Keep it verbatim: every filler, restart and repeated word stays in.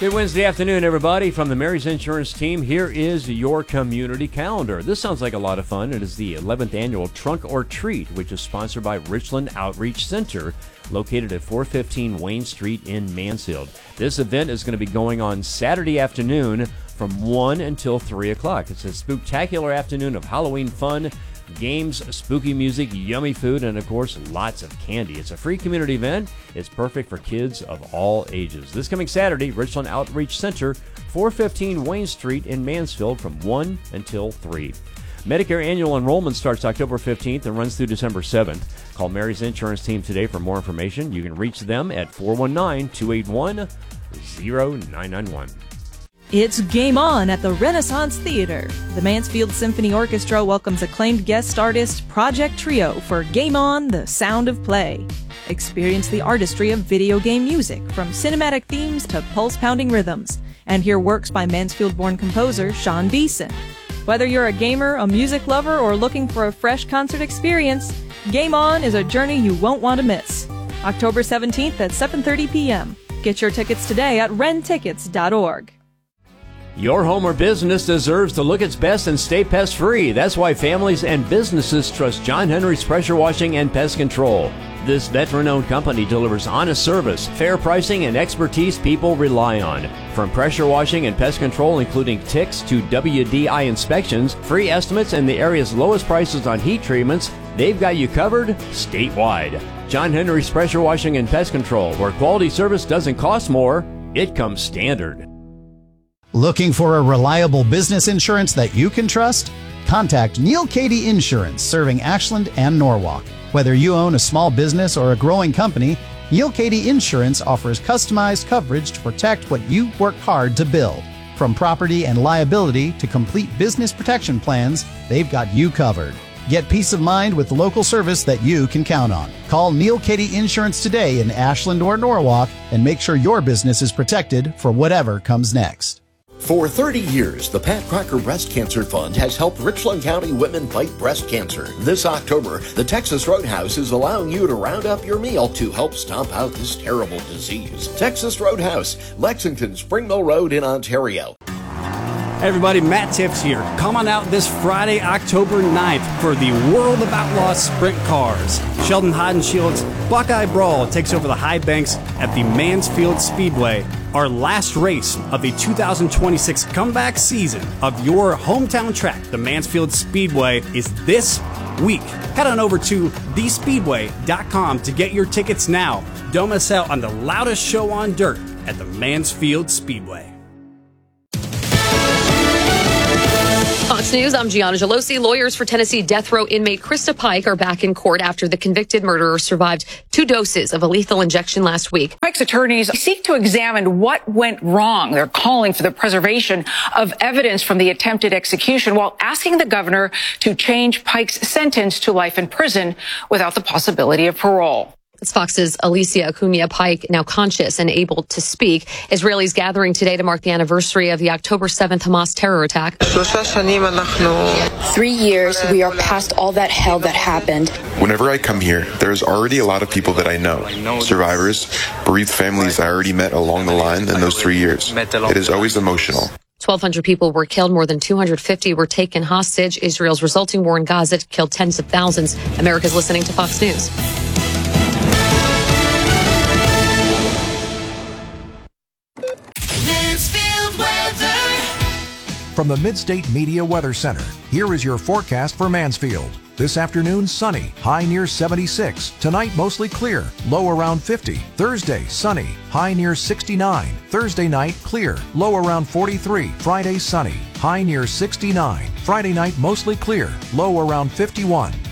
Good Wednesday afternoon, everybody. From the Mary's Insurance team, here is your community calendar. This sounds like a lot of fun. It is the eleventh annual Trunk or Treat, which is sponsored by Richland Outreach Center, located at four fifteen Wayne Street in Mansfield. This event is going to be going on Saturday afternoon from one until three o'clock. It's a spooktacular afternoon of Halloween fun, games, spooky music, yummy food, and of course, lots of candy. It's a free community event. It's perfect for kids of all ages. This coming Saturday, Richland Outreach Center, four fifteen Wayne Street in Mansfield from one until three. Medicare annual enrollment starts October fifteenth and runs through December seventh. Call Mary's Insurance team today for more information. You can reach them at four one nine, two eight one, zero nine nine one. It's game on at the Renaissance Theater. The Mansfield Symphony Orchestra welcomes acclaimed guest artist Project Trio for Game On, the Sound of Play. Experience the artistry of video game music, from cinematic themes to pulse-pounding rhythms, and hear works by Mansfield-born composer Sean Beeson. Whether you're a gamer, a music lover, or looking for a fresh concert experience, Game On is a journey you won't want to miss. October seventeenth at seven thirty p.m. Get your tickets today at ren tickets dot org. Your home or business deserves to look its best and stay pest-free. That's why families and businesses trust John Henry's Pressure Washing and Pest Control. This veteran-owned company delivers honest service, fair pricing, and expertise people rely on. From pressure washing and pest control, including ticks, to W D I inspections, free estimates, and the area's lowest prices on heat treatments, they've got you covered statewide. John Henry's Pressure Washing and Pest Control, where quality service doesn't cost more, it comes standard. Looking for a reliable business insurance that you can trust? Contact Neil Cady Insurance, serving Ashland and Norwalk. Whether you own a small business or a growing company, Neil Cady Insurance offers customized coverage to protect what you work hard to build. From property and liability to complete business protection plans, they've got you covered. Get peace of mind with local service that you can count on. Call Neil Cady Insurance today in Ashland or Norwalk and make sure your business is protected for whatever comes next. For thirty years, the Pat Crocker Breast Cancer Fund has helped Richland County women fight breast cancer. This October, the Texas Roadhouse is allowing you to round up your meal to help stomp out this terrible disease. Texas Roadhouse, Lexington, Spring Mill Road in Ontario. Hey everybody, Matt Tiffs here. Come on out this Friday, October ninth for the World of Outlaws Sprint Cars. Sheldon Hoddenshield's Buckeye Brawl takes over the high banks at the Mansfield Speedway. Our last race of the two thousand twenty-six comeback season of your hometown track, the Mansfield Speedway, is this week. Head on over to the speedway dot com to get your tickets now. Don't miss out on the loudest show on dirt at the Mansfield Speedway. Fox News, I'm Gianna Gelosi. Lawyers for Tennessee death row inmate Krista Pike are back in court after the convicted murderer survived two doses of a lethal injection last week. Pike's attorneys seek to examine what went wrong. They're calling for the preservation of evidence from the attempted execution while asking the governor to change Pike's sentence to life in prison without the possibility of parole. It's Fox's Alicia Acuna Pike, now conscious and able to speak. Israelis gathering today to mark the anniversary of the October seventh Hamas terror attack. Three years, we are past all that hell that happened. Whenever I come here, there's already a lot of people that I know. Survivors, bereaved families I already met along the line in those three years. It is always emotional. twelve hundred people were killed. More than two hundred fifty were taken hostage. Israel's resulting war in Gaza killed tens of thousands. America's listening to Fox News. From the Midstate Media Weather Center, here is your forecast for Mansfield. This afternoon, sunny, high near seventy-six. Tonight, mostly clear, low around fifty. Thursday, sunny, high near sixty-nine. Thursday night, clear, low around forty-three. Friday, sunny, high near sixty-nine. Friday night, mostly clear, low around fifty-one.